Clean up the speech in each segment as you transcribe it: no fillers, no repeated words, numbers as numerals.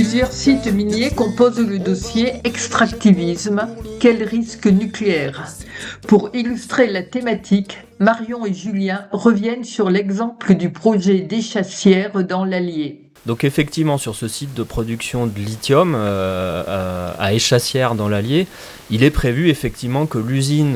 Plusieurs sites miniers composent le dossier extractivisme, quel risque nucléaire? Pour illustrer la thématique, Marion et Julien reviennent sur l'exemple du projet d'Échassières dans l'Allier. Donc effectivement, sur ce site de production de lithium à Échassières dans l'Allier, il est prévu effectivement que l'usine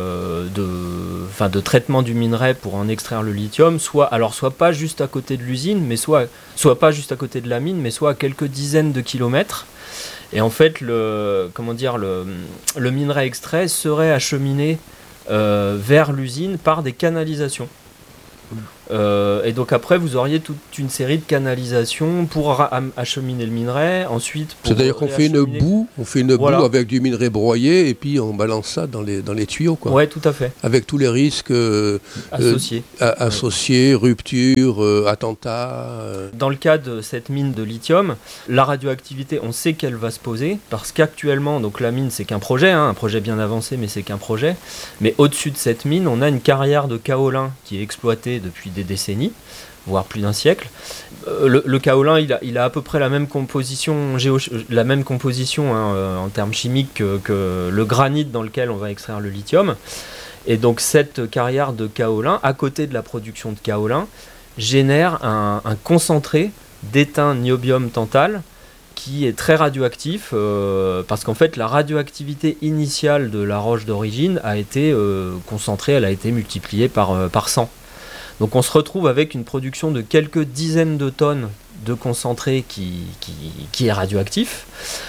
de traitement du minerai pour en extraire le lithium soit pas juste à côté de l'usine, mais soit pas juste à côté de la mine, mais soit à quelques dizaines de kilomètres. Et en fait, le minerai extrait serait acheminé vers l'usine par des canalisations. Et donc après vous auriez toute une série de canalisations pour acheminer le minerai, ensuite c'est-à-dire qu'on fait une boue, boue avec du minerai broyé et puis on balance ça dans les tuyaux, quoi. Ouais, tout à fait. Avec tous les risques associés, ruptures, attentats. Dans le cas de cette mine de lithium, la radioactivité, on sait qu'elle va se poser parce qu'actuellement, donc la mine c'est qu'un projet, un projet bien avancé, mais c'est qu'un projet. Mais au-dessus de cette mine, on a une carrière de kaolin qui est exploitée depuis des décennies, voire plus d'un siècle. Le kaolin, il a à peu près la même composition en termes chimiques que le granit dans lequel on va extraire le lithium. Et donc cette carrière de kaolin, à côté de la production de kaolin, génère un concentré d'étain niobium tantal qui est très radioactif parce qu'en fait la radioactivité initiale de la roche d'origine a été concentrée, elle a été multipliée par 100. Donc on se retrouve avec une production de quelques dizaines de tonnes de concentré qui est radioactif.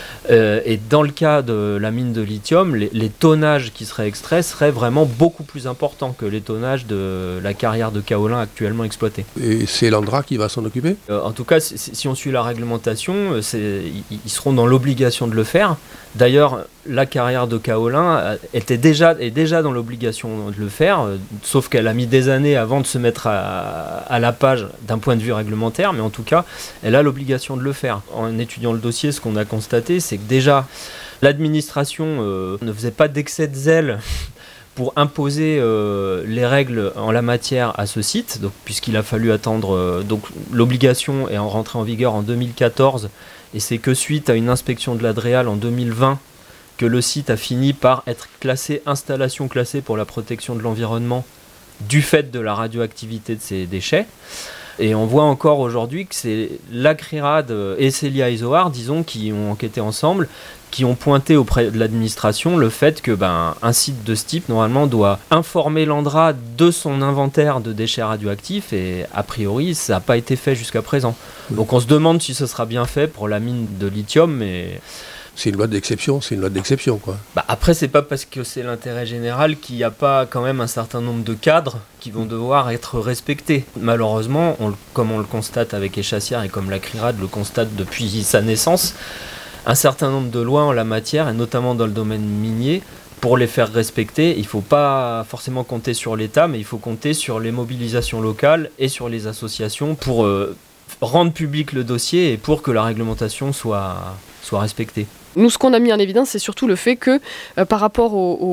Et dans le cas de la mine de lithium, les tonnages qui seraient extraits seraient vraiment beaucoup plus importants que les tonnages de la carrière de kaolin actuellement exploitée. Et c'est l'ANDRA qui va s'en occuper ? En tout cas, si on suit la réglementation, ils seront dans l'obligation de le faire. D'ailleurs, la carrière de kaolin est déjà dans l'obligation de le faire, sauf qu'elle a mis des années avant de se mettre à la page d'un point de vue réglementaire, mais en tout cas, elle a l'obligation de le faire. En étudiant le dossier, ce qu'on a constaté, c'est que déjà, l'administration ne faisait pas d'excès de zèle pour imposer les règles en la matière à ce site, donc, puisqu'il a fallu attendre... donc l'obligation est rentrée en vigueur en 2014, et c'est que suite à une inspection de l'Adréal en 2020 que le site a fini par être installation classée pour la protection de l'environnement du fait de la radioactivité de ces déchets. Et on voit encore aujourd'hui que c'est l'ACRIRAD et Célia Isoard, disons, qui ont enquêté ensemble, qui ont pointé auprès de l'administration le fait que un site de ce type, normalement, doit informer l'ANDRA de son inventaire de déchets radioactifs, et a priori, ça n'a pas été fait jusqu'à présent. Donc on se demande si ce sera bien fait pour la mine de lithium, mais... C'est une loi d'exception, quoi. Après, c'est pas parce que c'est l'intérêt général qu'il n'y a pas quand même un certain nombre de cadres qui vont devoir être respectés. Malheureusement, comme on le constate avec Échassières et comme la CRIRAD le constate depuis sa naissance, un certain nombre de lois en la matière, et notamment dans le domaine minier, pour les faire respecter, il ne faut pas forcément compter sur l'État, mais il faut compter sur les mobilisations locales et sur les associations pour rendre public le dossier et pour que la réglementation soit respectée. Nous, ce qu'on a mis en évidence, c'est surtout le fait que par rapport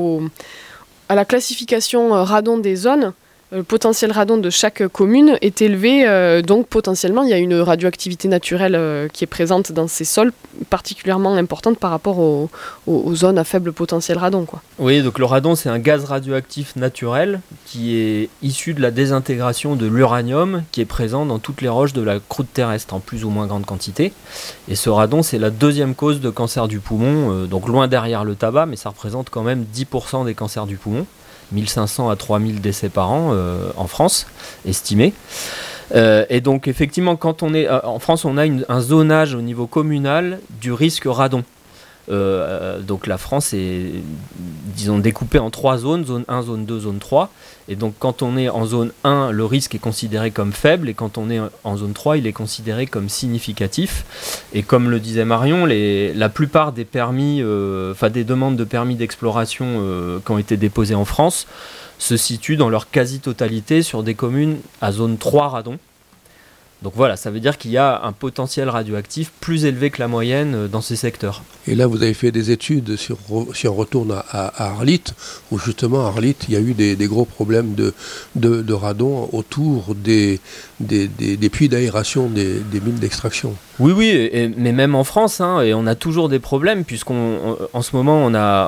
à la classification radon des zones, le potentiel radon de chaque commune est élevé, donc potentiellement il y a une radioactivité naturelle qui est présente dans ces sols, particulièrement importante par rapport aux zones à faible potentiel radon, quoi. Oui, donc le radon, c'est un gaz radioactif naturel qui est issu de la désintégration de l'uranium qui est présent dans toutes les roches de la croûte terrestre en plus ou moins grande quantité. Et ce radon, c'est la deuxième cause de cancer du poumon, donc loin derrière le tabac, mais ça représente quand même 10% des cancers du poumon. 1500 à 3000 décès par an en France, estimés. Et donc effectivement, quand on est en France, on a un zonage au niveau communal du risque radon. Donc la France est, disons, découpée en 3 zones, zone 1, zone 2, zone 3. Et donc quand on est en zone 1, le risque est considéré comme faible, et quand on est en zone 3, il est considéré comme significatif. Et comme le disait Marion, la plupart des permis, des demandes de permis d'exploration qui ont été déposées en France se situent dans leur quasi-totalité sur des communes à zone 3 radon. Donc voilà, ça veut dire qu'il y a un potentiel radioactif plus élevé que la moyenne dans ces secteurs. Et là, vous avez fait des études, si on retourne à Arlit, où justement, à Arlit, il y a eu des gros problèmes de radon autour des puits d'aération des mines d'extraction. Oui, mais même en France, et on a toujours des problèmes, puisqu'en ce moment,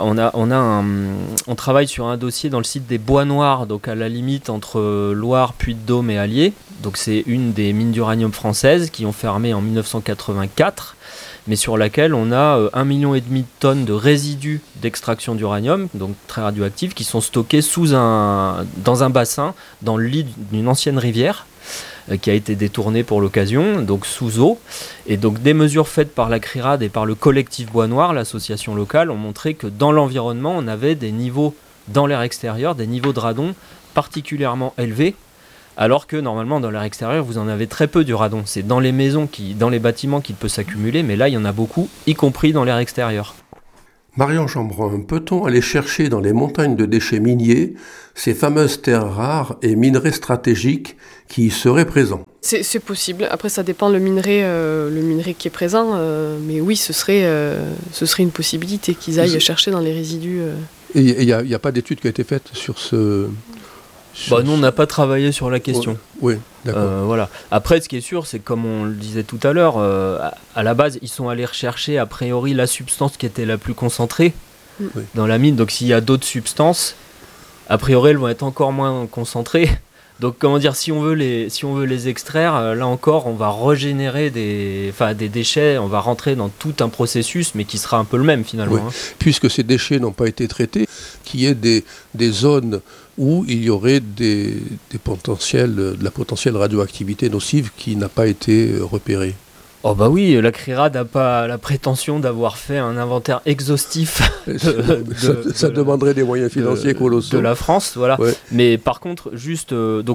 on travaille sur un dossier dans le site des Bois Noirs, donc à la limite entre Loire, Puy-de-Dôme et Allier. Donc c'est une des mines d'uranium françaises qui ont fermé en 1984, mais sur laquelle on a 1,5 million de tonnes de résidus d'extraction d'uranium, donc très radioactifs, qui sont stockés dans un bassin, dans le lit d'une ancienne rivière, qui a été détournée pour l'occasion, donc sous eau. Et donc des mesures faites par la CRIRAD et par le collectif Bois Noir, l'association locale, ont montré que dans l'environnement, on avait des niveaux, dans l'air extérieur, des niveaux de radon particulièrement élevés, alors que normalement dans l'air extérieur vous en avez très peu du radon. C'est dans les maisons, dans les bâtiments qu'il peut s'accumuler, mais là il y en a beaucoup, y compris dans l'air extérieur. Marion Chambrun, peut-on aller chercher dans les montagnes de déchets miniers ces fameuses terres rares et minerais stratégiques qui y seraient présents ? C'est possible. Après, ça dépend le minerai qui est présent, mais oui, ce serait une possibilité qu'ils aillent chercher dans les résidus. Et il n'y a pas d'étude qui a été faite sur ce... Nous, on n'a pas travaillé sur la question. Oui, d'accord. Voilà. Après, ce qui est sûr, c'est comme on le disait tout à l'heure, à la base, ils sont allés rechercher a priori la substance qui était la plus concentrée dans la mine. Donc, s'il y a d'autres substances, a priori, elles vont être encore moins concentrées. Donc, comment dire, si on veut les extraire, là encore, on va régénérer des déchets, on va rentrer dans tout un processus, mais qui sera un peu le même finalement. Oui. Puisque ces déchets n'ont pas été traités, qu'il y ait des zones où il y aurait de la potentielle radioactivité nocive qui n'a pas été repérée. Oh bah oui, la CRIRAD n'a pas la prétention d'avoir fait un inventaire exhaustif ça demanderait des moyens financiers colossaux. De la France, voilà. Ouais. Mais par contre, juste,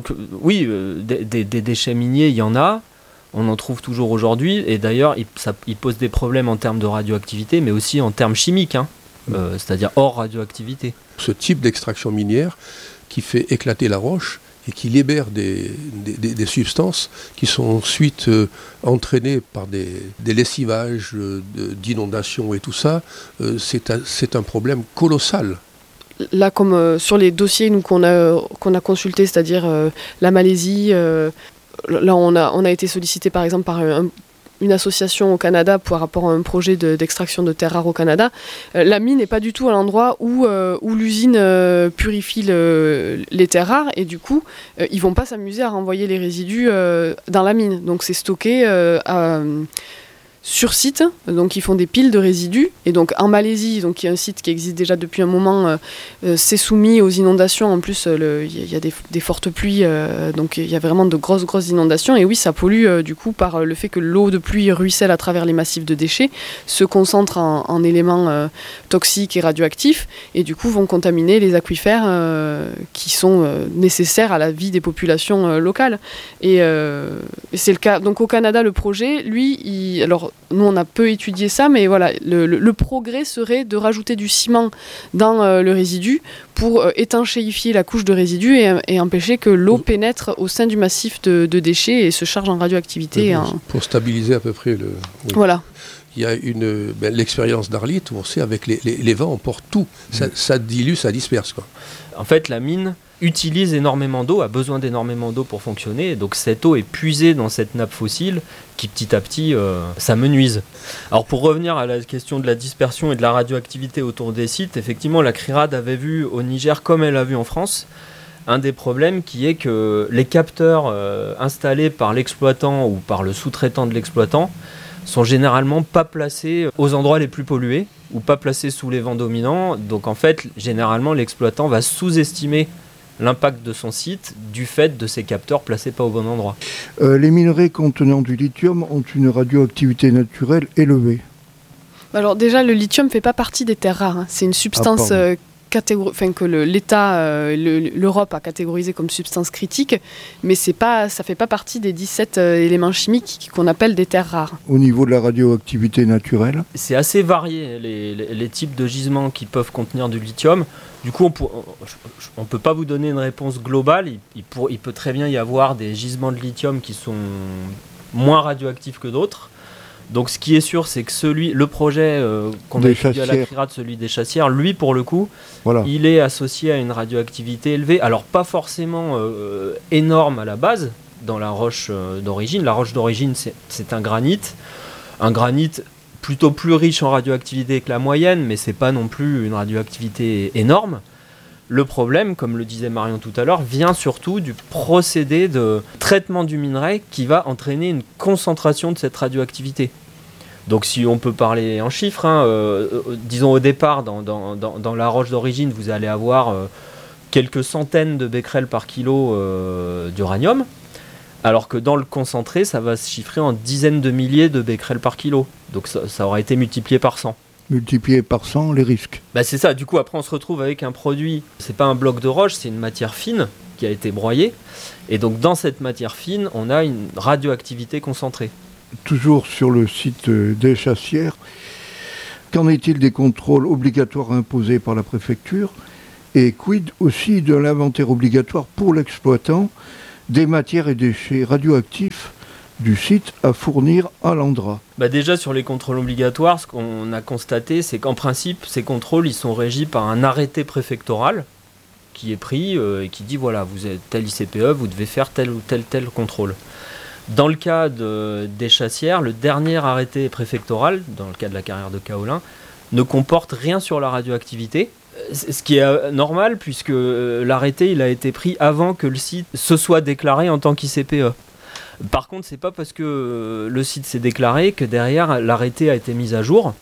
des déchets miniers, il y en a, on en trouve toujours aujourd'hui, et d'ailleurs, il pose des problèmes en termes de radioactivité, mais aussi en termes chimiques, c'est-à-dire hors radioactivité. Ce type d'extraction minière qui fait éclater la roche et qui libère des substances qui sont ensuite entraînées par des lessivages d'inondations et tout ça, c'est un problème colossal. Là, comme sur les dossiers qu'on a consultés, c'est-à-dire la Malaisie, là on a été sollicité par exemple par une association au Canada par rapport à un projet d'extraction de terres rares au Canada. La mine n'est pas du tout à l'endroit où l'usine purifie les terres rares, et du coup, ils vont pas s'amuser à renvoyer les résidus dans la mine. Donc c'est stocké sur site, donc ils font des piles de résidus, et donc en Malaisie, donc il y a un site qui existe déjà depuis un moment, c'est soumis aux inondations. En plus il y a des fortes pluies, donc il y a vraiment de grosses inondations, et oui, ça pollue du coup par le fait que l'eau de pluie ruisselle à travers les massifs de déchets, se concentre en éléments toxiques et radioactifs, et du coup vont contaminer les aquifères qui sont nécessaires à la vie des populations locales, et c'est le cas. Donc au Canada, le projet, lui, alors nous on a peu étudié ça, mais voilà, le progrès serait de rajouter du ciment dans le résidu pour étanchéifier la couche de résidus et empêcher que l'eau pénètre au sein du massif de déchets et se charge en radioactivité. Pour stabiliser à peu près le... Oui. Voilà. Il y a l'expérience d'Arlit où on sait avec les vents on porte tout, ça dilue, ça disperse quoi. En fait, la mine utilise énormément d'eau, a besoin d'énormément d'eau pour fonctionner, et donc cette eau est puisée dans cette nappe fossile qui petit à petit s'amenuise. Alors pour revenir à la question de la dispersion et de la radioactivité autour des sites, effectivement la CRIRAD avait vu au Niger, comme elle a vu en France, un des problèmes qui est que les capteurs installés par l'exploitant ou par le sous-traitant de l'exploitant sont généralement pas placés aux endroits les plus pollués ou pas placés sous les vents dominants. Donc en fait, généralement, l'exploitant va sous-estimer l'impact de son site du fait de ces capteurs placés pas au bon endroit. Les minerais contenant du lithium ont une radioactivité naturelle élevée. Alors déjà, le lithium ne fait pas partie des terres rares. C'est une substance que l'État, l'Europe a catégorisé comme substance critique, mais ça ne fait pas partie des 17 éléments chimiques qu'on appelle des terres rares. Au niveau de la radioactivité naturelle ? C'est assez varié, les types de gisements qui peuvent contenir du lithium. Du coup, on ne peut pas vous donner une réponse globale. Il peut très bien y avoir des gisements de lithium qui sont moins radioactifs que d'autres. Donc ce qui est sûr, c'est que le projet qu'on a étudié à la CRIRAD, celui des chassières, lui pour le coup, il est associé à une radioactivité élevée. Alors pas forcément énorme à la base dans la roche d'origine. La roche d'origine, c'est un granit plutôt plus riche en radioactivité que la moyenne, mais c'est pas non plus une radioactivité énorme. Le problème, comme le disait Marion tout à l'heure, vient surtout du procédé de traitement du minerai qui va entraîner une concentration de cette radioactivité. Donc si on peut parler en chiffres, disons au départ, dans la roche d'origine, vous allez avoir quelques centaines de becquerels par kilo d'uranium, alors que dans le concentré, ça va se chiffrer en dizaines de milliers de becquerels par kilo. Donc ça aura été multiplié par 100. Multiplié par 100, les risques. C'est ça, du coup après on se retrouve avec un produit, c'est pas un bloc de roche, c'est une matière fine qui a été broyée, et donc dans cette matière fine, on a une radioactivité concentrée. Toujours sur le site des chassières, qu'en est-il des contrôles obligatoires imposés par la préfecture, et quid aussi de l'inventaire obligatoire pour l'exploitant des matières et déchets radioactifs du site à fournir à l'ANDRA? Déjà sur les contrôles obligatoires, ce qu'on a constaté, c'est qu'en principe, ces contrôles ils sont régis par un arrêté préfectoral qui est pris et qui dit voilà, vous êtes tel ICPE, vous devez faire tel ou tel contrôle. Dans le cas des chassières, le dernier arrêté préfectoral, dans le cas de la carrière de Kaolin, ne comporte rien sur la radioactivité, ce qui est normal puisque l'arrêté il a été pris avant que le site se soit déclaré en tant qu'ICPE. Par contre, c'est pas parce que le site s'est déclaré que derrière l'arrêté a été mis à jour.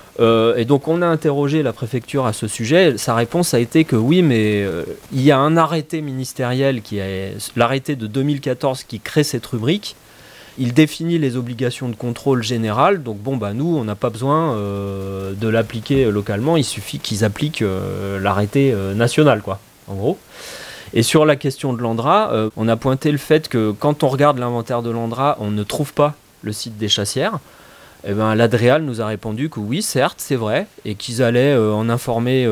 Et donc on a interrogé la préfecture à ce sujet. Sa réponse a été que oui, mais il y a un arrêté ministériel qui est l'arrêté de 2014 qui crée cette rubrique. Il définit les obligations de contrôle général. Donc nous, on n'a pas besoin de l'appliquer localement. Il suffit qu'ils appliquent l'arrêté national, quoi, en gros. Et sur la question de l'ANDRA, on a pointé le fait que quand on regarde l'inventaire de l'ANDRA, on ne trouve pas le site des chassières. L'Adréal nous a répondu que oui, certes, c'est vrai, et qu'ils allaient en informer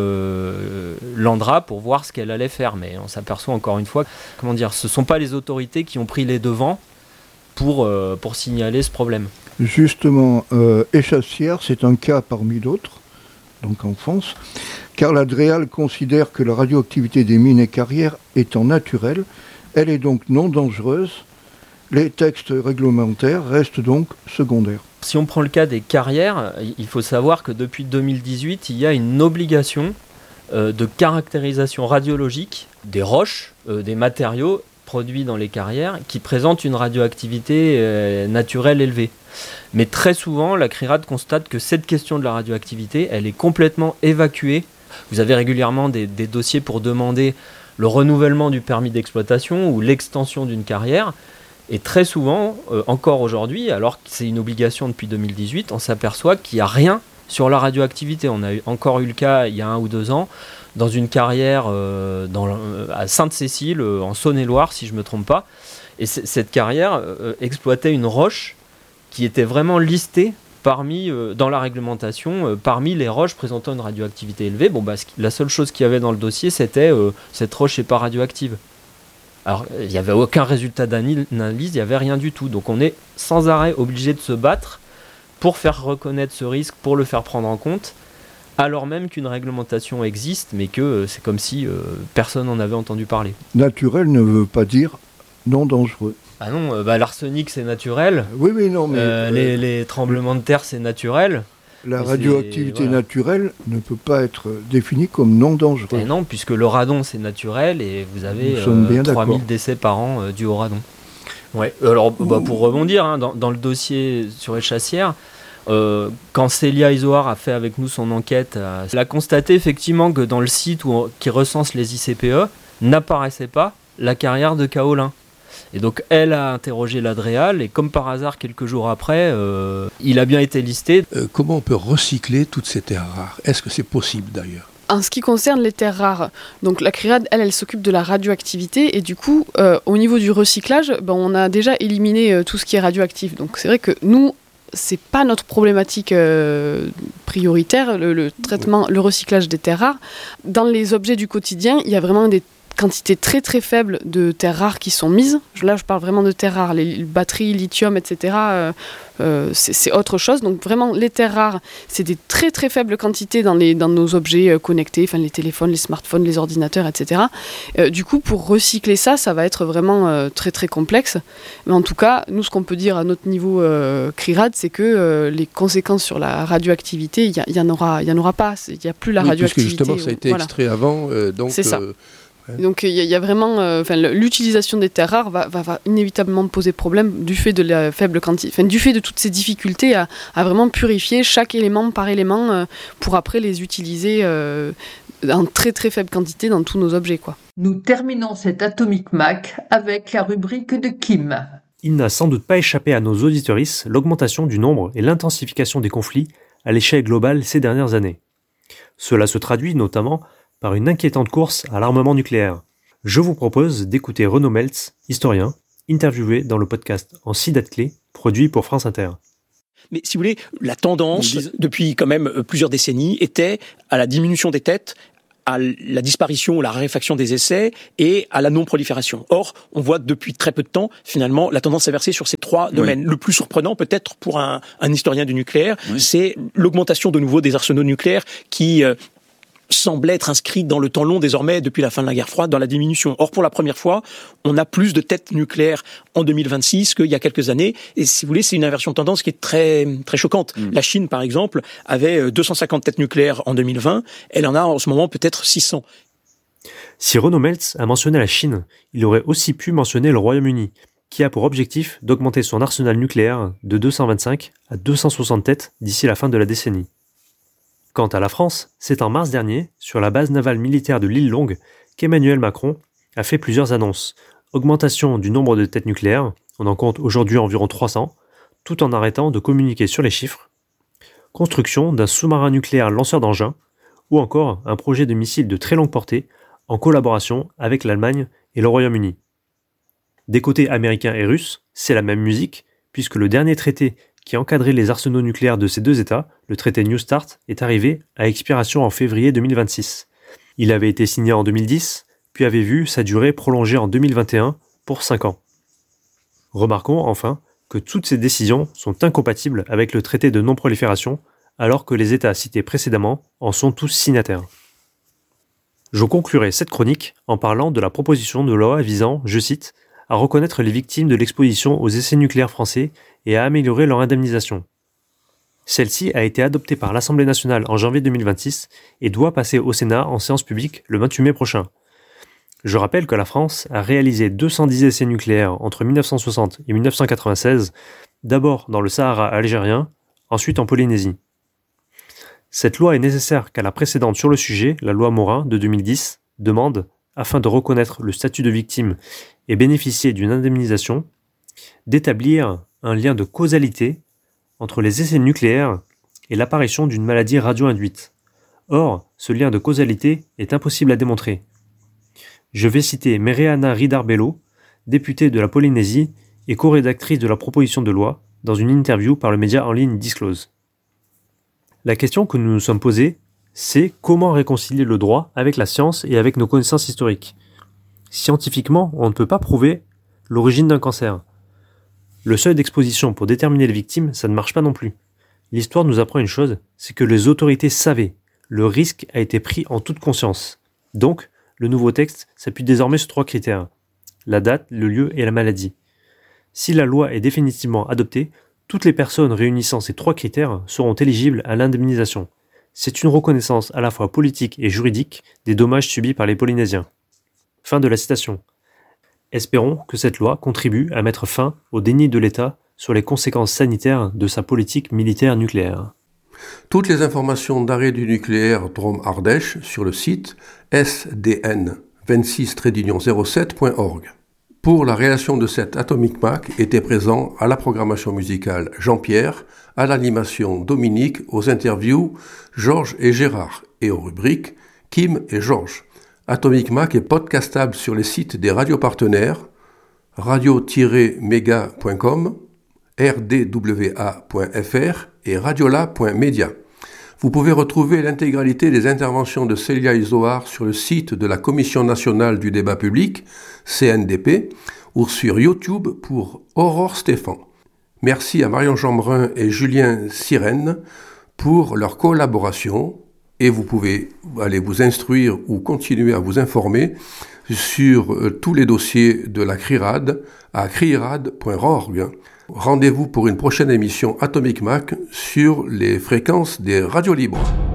l'ANDRA pour voir ce qu'elle allait faire. Mais on s'aperçoit encore une fois, ce ne sont pas les autorités qui ont pris les devants pour signaler ce problème. Justement, Échassières, c'est un cas parmi d'autres, donc en France, car l'Adréal considère que la radioactivité des mines et carrières étant naturelle, elle est donc non dangereuse. Les textes réglementaires restent donc secondaires. Si on prend le cas des carrières, il faut savoir que depuis 2018, il y a une obligation de caractérisation radiologique des roches, des matériaux produits dans les carrières qui présentent une radioactivité naturelle élevée. Mais très souvent, la CRIRAD constate que cette question de la radioactivité, elle est complètement évacuée. Vous avez régulièrement des dossiers pour demander le renouvellement du permis d'exploitation ou l'extension d'une carrière. Et très souvent, encore aujourd'hui, alors que c'est une obligation depuis 2018, on s'aperçoit qu'il n'y a rien sur la radioactivité. On a encore eu le cas il y a 1 ou 2 ans, dans une carrière à Sainte-Cécile, en Saône-et-Loire, si je ne me trompe pas. Et cette carrière exploitait une roche qui était vraiment listée dans la réglementation, parmi les roches présentant une radioactivité élevée. La seule chose qu'il y avait dans le dossier, c'était cette roche n'est pas radioactive. Alors, il n'y avait aucun résultat d'analyse, il n'y avait rien du tout. Donc on est sans arrêt obligé de se battre pour faire reconnaître ce risque, pour le faire prendre en compte, alors même qu'une réglementation existe, mais que c'est comme si personne n'en avait entendu parler. Naturel ne veut pas dire non dangereux. Ah non, l'arsenic c'est naturel. Oui, non, mais... les tremblements de terre c'est naturel. La radioactivité naturelle ne peut pas être définie comme non dangereuse. Et non, puisque le radon c'est naturel et vous avez 3000 décès par an dus au radon. Ouais. Alors pour rebondir, dans le dossier sur les chassières, quand Célia Isoard a fait avec nous son enquête, elle a constaté effectivement que dans le site qui recense les ICPE, n'apparaissait pas la carrière de Kaolin. Et donc elle a interrogé l'Adréal et comme par hasard quelques jours après, il a bien été listé. Comment on peut recycler toutes ces terres rares? Est-ce que c'est possible d'ailleurs? En ce qui concerne les terres rares, donc la CRIRAD, elle s'occupe de la radioactivité et du coup, au niveau du recyclage, on a déjà éliminé tout ce qui est radioactif. Donc c'est vrai que nous, c'est pas notre problématique prioritaire, le traitement, le recyclage des terres rares. Dans les objets du quotidien, il y a vraiment des quantité très très faible de terres rares qui sont mises. Là, je parle vraiment de terres rares, les batteries, lithium, etc. C'est autre chose. Donc vraiment, les terres rares, c'est des très très faibles quantités dans nos objets connectés, enfin les téléphones, les smartphones, les ordinateurs, etc. Du coup, pour recycler ça, ça va être vraiment très très complexe. Mais en tout cas, nous, ce qu'on peut dire à notre niveau CRIRAD, c'est que les conséquences sur la radioactivité, il y en aura pas. Il n'y a plus la radioactivité. Puisque justement, ça a été extrait avant. Donc, c'est ça. Donc il y a vraiment, l'utilisation des terres rares va inévitablement poser problème du fait de la faible quantité, du fait de toutes ces difficultés à vraiment purifier chaque élément par élément pour après les utiliser en très très faible quantité dans tous nos objets, quoi. Nous terminons cet Atomic Mac avec la rubrique de Kim. Il n'a sans doute pas échappé à nos auditorices l'augmentation du nombre et l'intensification des conflits à l'échelle globale ces dernières années. Cela se traduit notamment par une inquiétante course à l'armement nucléaire. Je vous propose d'écouter Renaud Meltz, historien, interviewé dans le podcast En 6 dates clés, produit pour France Inter. Mais si vous voulez, la tendance, depuis quand même plusieurs décennies, était à la diminution des têtes, à la disparition ou la raréfaction des essais et à la non-prolifération. Or, on voit depuis très peu de temps, finalement, la tendance s'inverser sur ces trois domaines. Le plus surprenant, peut-être, pour un historien du nucléaire, c'est l'augmentation de nouveau des arsenaux nucléaires qui semble être inscrite dans le temps long désormais depuis la fin de la guerre froide dans la diminution. Or, pour la première fois, on a plus de têtes nucléaires en 2026 qu'il y a quelques années. Et si vous voulez, c'est une inversion de tendance qui est très, très choquante. La Chine, par exemple, avait 250 têtes nucléaires en 2020. Elle en a en ce moment peut-être 600. Si Renaud Meltz a mentionné la Chine, il aurait aussi pu mentionner le Royaume-Uni, qui a pour objectif d'augmenter son arsenal nucléaire de 225 à 260 têtes d'ici la fin de la décennie. Quant à la France, c'est en mars dernier, sur la base navale militaire de l'île Longue, qu'Emmanuel Macron a fait plusieurs annonces. Augmentation du nombre de têtes nucléaires, on en compte aujourd'hui environ 300, tout en arrêtant de communiquer sur les chiffres. Construction d'un sous-marin nucléaire lanceur d'engins, ou encore un projet de missile de très longue portée, en collaboration avec l'Allemagne et le Royaume-Uni. Des côtés américains et russes, c'est la même musique, puisque le dernier traité qui encadrait les arsenaux nucléaires de ces deux États, le traité New Start, est arrivé à expiration en février 2026. Il avait été signé en 2010, puis avait vu sa durée prolongée en 2021 pour 5 ans. Remarquons enfin que toutes ces décisions sont incompatibles avec le traité de non-prolifération, alors que les États cités précédemment en sont tous signataires. Je conclurai cette chronique en parlant de la proposition de loi visant, je cite, à reconnaître les victimes de l'exposition aux essais nucléaires français et à améliorer leur indemnisation. Celle-ci a été adoptée par l'Assemblée nationale en janvier 2026 et doit passer au Sénat en séance publique le 28 mai prochain. Je rappelle que la France a réalisé 210 essais nucléaires entre 1960 et 1996, d'abord dans le Sahara algérien, ensuite en Polynésie. Cette loi est nécessaire car la précédente sur le sujet, la loi Morin de 2010, demande, afin de reconnaître le statut de victime et bénéficier d'une indemnisation, d'établir un lien de causalité entre les essais nucléaires et l'apparition d'une maladie radio-induite. Or, ce lien de causalité est impossible à démontrer. Je vais citer Mereana Ridarbello, députée de la Polynésie et co-rédactrice de la proposition de loi, dans une interview par le média en ligne Disclose. La question que nous nous sommes posée, c'est comment réconcilier le droit avec la science et avec nos connaissances historiques. Scientifiquement, on ne peut pas prouver l'origine d'un cancer. Le seuil d'exposition pour déterminer les victimes, ça ne marche pas non plus. L'histoire nous apprend une chose, c'est que les autorités savaient. Le risque a été pris en toute conscience. Donc, le nouveau texte s'appuie désormais sur 3 critères. La date, le lieu et la maladie. Si la loi est définitivement adoptée, toutes les personnes réunissant ces 3 critères seront éligibles à l'indemnisation. C'est une reconnaissance à la fois politique et juridique des dommages subis par les Polynésiens. Fin de la citation. Espérons que cette loi contribue à mettre fin au déni de l'État sur les conséquences sanitaires de sa politique militaire nucléaire. Toutes les informations d'arrêt du nucléaire Drôme-Ardèche sur le site sdn26-07.org. Pour la réalisation de cet Atomic Mac étaient présents à la programmation musicale Jean-Pierre, à l'animation Dominique, aux interviews Georges et Gérard et aux rubriques Kim et Georges. Atomic Mac est podcastable sur les sites des radios partenaires radio-mega.com, rdwa.fr et radiola.media. Vous pouvez retrouver l'intégralité des interventions de Célia Isoard sur le site de la Commission nationale du débat public, CNDP, ou sur YouTube pour Aurore Stéphan. Merci à Marion Jeanbrun et Julien Sirène pour leur collaboration, et vous pouvez aller vous instruire ou continuer à vous informer sur tous les dossiers de la CRIRAD à crirad.org. Rendez-vous pour une prochaine émission Atomic Mac sur les fréquences des radios libres.